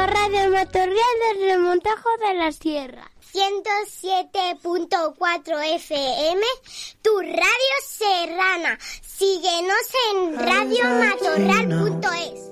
Radio Matorral del Remontajo de la Sierra. 107.4 FM, tu radio serrana. Síguenos en radiomatorral.es.